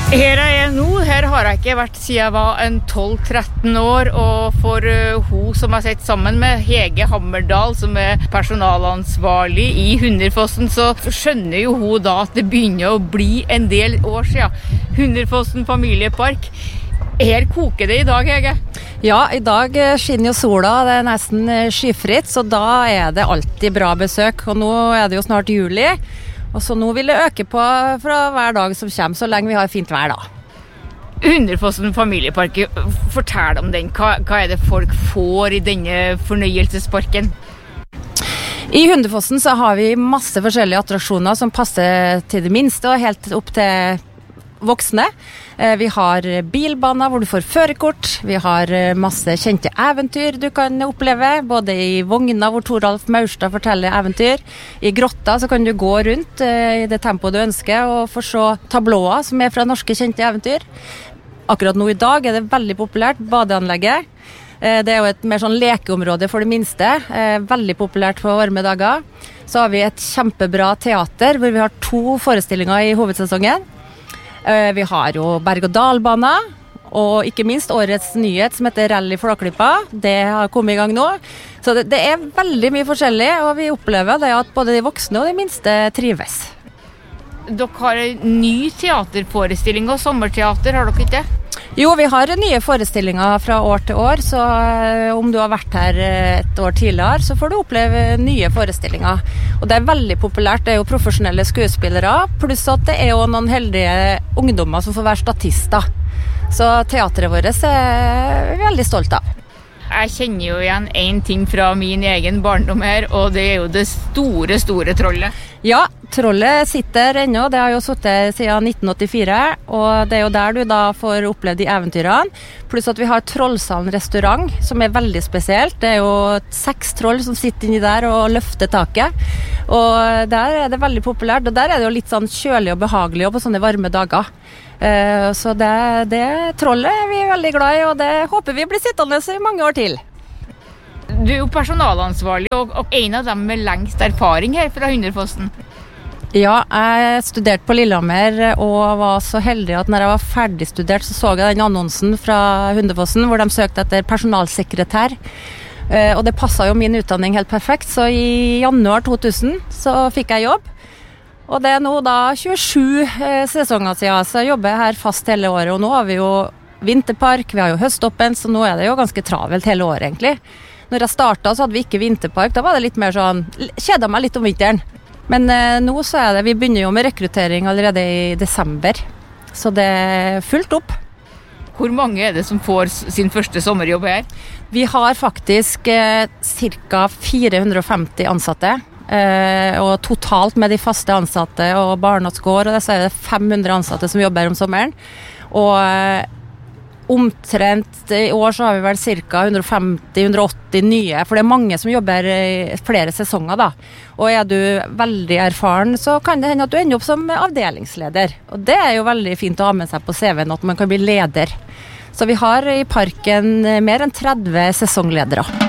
Her er jeg nå. Her har jeg ikke vært siden jeg var en 12-13 år, og for hun som jeg sitter sammen med, Hege Hammerdal, som er personalansvarlig i Hunderfossen, så skjønner jo hun da at det begynner å bli en del år siden. Hunderfossen familiepark. Her koker det i dag, Hege? Ja, i dag skinner jo sola, det er nesten skyfritt, så da er det alltid bra besøk. Og nå er det jo snart juli, og så nå vil det øke på fra hver dag som kommer, så lenge vi har fint vær da. Hunderfossen familiepark, fortell om den. Hva er det folk får i denne fornøyelsesparken? I Hunderfossen så har vi masse forskjellige attraksjoner som passer til det minste og helt opp til voksne. Vi har bilbaner hvor du får førerkort. Vi har masse kjente eventyr du kan oppleve, både i vogna hvor Toralf Maurstad forteller eventyr. I grotta så kan du gå rundt i det tempoet du ønsker og få se tablåer som er fra norske kjente eventyr. Akkurat nå i dag er det veldig populært, badeanlegget. Det er jo et mer sånn lekeområde for det minste, veldig populært på varme dager. Så har vi et kjempebra teater hvor vi har 2 forestillinger i hovedsesongen. Vi har jo berg-og-dal-bane, og ikke minst årets nyhet som heter Rally Flåklypa. Det har kommet i gang nå. Så det er veldig mye forskjellig, og vi opplever det at både de voksne og de minste trives. Dere har en ny teaterforestilling og sommerteater, har dere ikke det? Jo, vi har nye forestillinger fra år til år, så om du har vært her et år tidligere, så får du oppleve nye forestillinger. Og det er veldig populært, det er jo profesjonelle skuespillere, pluss at det er jo noen heldige ungdommer som får være statister. Så teateret vårt er vi veldig stolt av. Jeg kjenner jo igjen en ting fra min egen barndom her, og det er jo det store, store trollet. Ja, trollet sitter ennå, det har jo sittet siden 1984, og det er jo der du da får oppleve de eventyrene. Pluss at vi har Trollsalen restaurant, som er veldig spesielt. Det er jo 6 troll som sitter inni der og løfter taket. Og der er det veldig populært, og der er det jo litt sånn kjølig og behagelig på sånne varme dager. Så det trollet er vi veldig glad i, og det håper vi blir sittende i mange år til. Du er jo personalansvarlig, og en av dem med lengst erfaring her fra Hunderfossen. Ja, jeg studerte på Lillehammer, og var så heldig at når jeg var ferdig studert, så jeg den annonsen fra Hunderfossen, hvor de søkte etter personalsekretær. Og det passet jo min utdanning helt perfekt, så i januar 2000 så fikk jeg jobb. Og det er nå da 27 sesonger siden, så jeg jobber her fast hele året, og nå har vi jo vinterpark, vi har jo høståpen, så nå er det jo ganske travelt hele året egentlig. Når jeg startet så hadde vi ikke vinterpark, da var det litt mer sånn, kjedet meg litt om vinteren. Men nå så er det, vi begynner jo med rekruttering allerede i desember, så det er fullt opp. Hvor mange er det som får sin første sommerjobb her? Vi har faktisk ca. 450 ansatte. Og totalt med de faste ansatte og barnehagegård, og så er det 500 ansatte som jobber om sommeren. Og omtrent i år så har vi vel ca. 150-180 nye, for det er mange som jobber i flere sesonger da. Og er du veldig erfaren, så kan det hende at du ender opp som avdelingsleder. Og det er jo veldig fint å ha med seg på CV-en at man kan bli leder. Så vi har i parken mer enn 30 sesongledere.